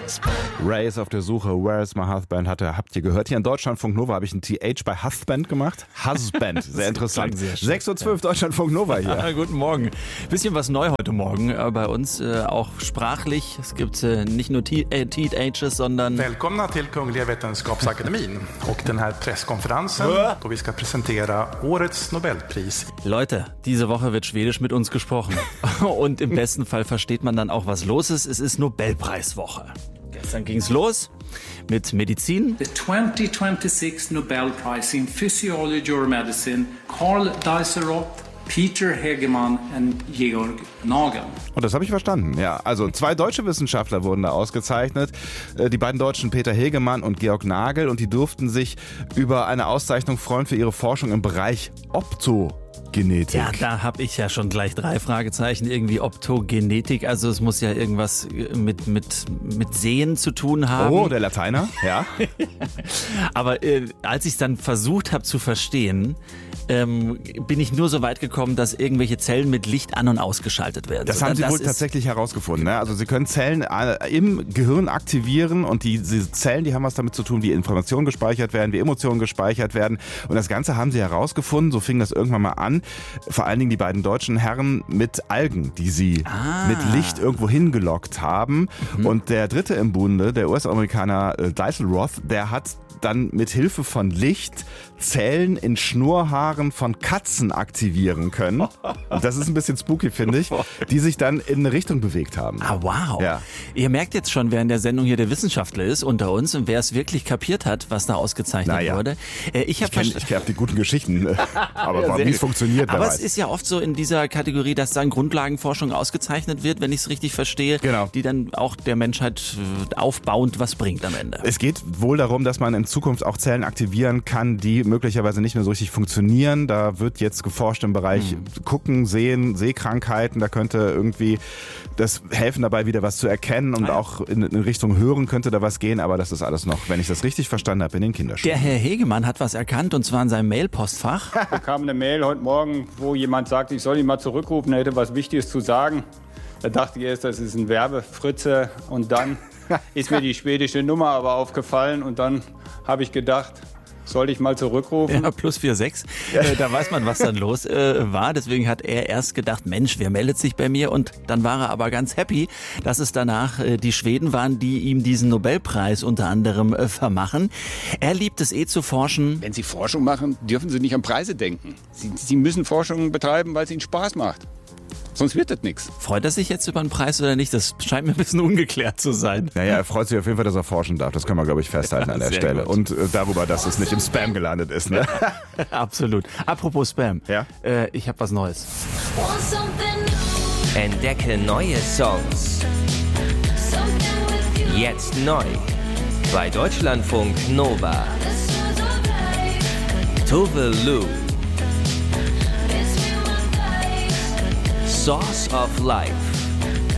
Ray ist auf der Suche, Where's My Husband, habt ihr gehört. Hier in Deutschlandfunk Nova habe ich ein TH bei Husband gemacht. Husband, sehr interessant. 6:12 Uhr Deutschlandfunk Nova hier. Guten Morgen. Bisschen was neu heute Morgen bei uns, auch sprachlich. Es gibt nicht nur THs, sondern... Välkomna till Kungliga Vetenskapsakademin och den här presskonferensen då vi ska presentera årets Nobelpris. Leute, diese Woche wird Schwedisch mit uns gesprochen. Und im besten Fall versteht man dann auch, was los ist. Es ist Nobelpreiswoche. Gestern ging's los mit Medizin. The 2026 Nobel Prize in Physiology or Medicine, Carl Deisseroth, Peter Hegemann und Georg Nagel. Und das habe ich verstanden, ja. Also 2 deutsche Wissenschaftler wurden da ausgezeichnet. Die beiden Deutschen Peter Hegemann und Georg Nagel. Und die durften sich über eine Auszeichnung freuen für ihre Forschung im Bereich Optogenetik. Ja, da habe ich ja schon gleich 3 Fragezeichen. Irgendwie Optogenetik, also es muss ja irgendwas mit Sehen zu tun haben. Oh, der Lateiner, ja. Aber als ich es dann versucht habe zu verstehen, bin ich nur so weit gekommen, dass irgendwelche Zellen mit Licht an- und ausgeschaltet werden. Das haben sie wohl tatsächlich herausgefunden. Ne? Also sie können Zellen im Gehirn aktivieren und diese Zellen, die haben was damit zu tun, wie Informationen gespeichert werden, wie Emotionen gespeichert werden. Und das Ganze haben sie herausgefunden, so fing das irgendwann mal an. Vor allen Dingen die beiden deutschen Herren mit Algen, die sie mit Licht irgendwo hingelockt haben. Und der dritte im Bunde, der US-Amerikaner Deisseroth, der hat dann mit Hilfe von Licht Zellen in Schnurrhaaren von Katzen aktivieren können. Und das ist ein bisschen spooky, finde ich, die sich dann in eine Richtung bewegt haben. Ah, wow. Ja. Ihr merkt jetzt schon, wer in der Sendung hier der Wissenschaftler ist unter uns und wer es wirklich kapiert hat, was da ausgezeichnet wurde. Ich habe die guten Geschichten, aber wie es funktioniert, wer Aber weiß. es ist ja oft so in dieser Kategorie, dass dann Grundlagenforschung ausgezeichnet wird, wenn ich es richtig verstehe, die dann auch der Menschheit aufbauend was bringt am Ende. Es geht wohl darum, dass man in Zukunft auch Zellen aktivieren kann, die möglicherweise nicht mehr so richtig funktionieren. Da wird jetzt geforscht im Bereich Gucken, Sehen, Sehkrankheiten. Da könnte irgendwie das helfen dabei, wieder was zu erkennen und auch in Richtung Hören könnte da was gehen. Aber das ist alles noch, wenn ich das richtig verstanden habe, in den Kinderschuhen. Der Herr Hegemann hat was erkannt und zwar in seinem Mailpostfach. Da kam eine Mail heute Morgen, wo jemand sagt, ich soll ihn mal zurückrufen, er hätte was Wichtiges zu sagen. Da dachte ich erst, das ist ein Werbefritze und dann ist mir die schwedische Nummer aber aufgefallen und dann habe ich gedacht, soll ich mal zurückrufen? Ja, +46. Da weiß man, was dann los war. Deswegen hat er erst gedacht, Mensch, wer meldet sich bei mir? Und dann war er aber ganz happy, dass es danach die Schweden waren, die ihm diesen Nobelpreis unter anderem vermachen. Er liebt es zu forschen. Wenn Sie Forschung machen, dürfen Sie nicht an Preise denken. Sie müssen Forschung betreiben, weil es Ihnen Spaß macht. Sonst wird das nichts. Freut er sich jetzt über einen Preis oder nicht? Das scheint mir ein bisschen ungeklärt zu sein. Naja, er freut sich auf jeden Fall, dass er forschen darf. Das können wir, glaube ich, festhalten an der Stelle. Gut. Und darüber, dass es nicht im Spam gelandet ist. Ne? Absolut. Apropos Spam. Ja? Ich habe was Neues. Entdecke neue Songs. Jetzt neu. Bei Deutschlandfunk Nova. Tove Lo. Source of Life.